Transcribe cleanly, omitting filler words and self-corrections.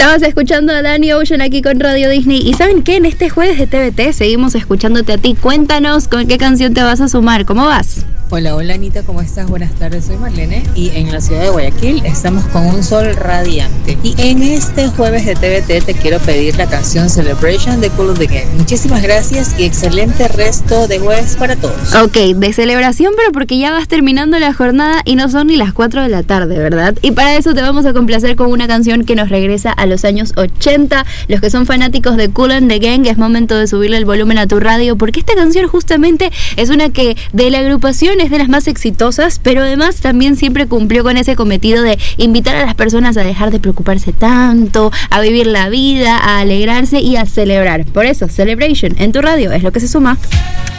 Estabas escuchando a Danny Ocean aquí con Radio Disney. ¿Y saben qué? En este jueves de TVT seguimos escuchándote a ti. Cuéntanos con qué canción te vas a sumar. ¿Cómo vas? Hola, hola Anita, ¿cómo estás? Buenas tardes, soy Marlene y en la ciudad de Guayaquil estamos con un sol radiante. Y en este jueves de TVT te quiero pedir la canción Celebration de Cool the Game. Muchísimas gracias y excelente resto de jueves para todos. Ok, de celebración, pero porque ya vas terminando la jornada y no son ni las 4 de la tarde, ¿verdad? Y para eso te vamos a complacer con una canción que nos regresa a los años 80. Los que son fanáticos de Kool and the Gang, es momento de subirle el volumen a tu radio, porque esta canción justamente es una que de la agrupación es de las más exitosas, pero además también siempre cumplió con ese cometido de invitar a las personas a dejar de preocuparse tanto, a vivir la vida, a alegrarse y a celebrar. Por eso, Celebration en tu radio es lo que se suma.